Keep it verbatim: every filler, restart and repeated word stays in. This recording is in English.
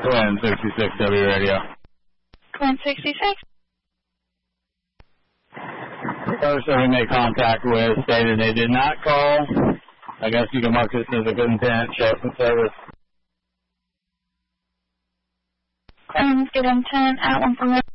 Twin sixty-six W radio. Twin sixty-six. The person we made contact with stated they did not call. I guess you can mark this as a good intent, show some service. Um, good intent at one from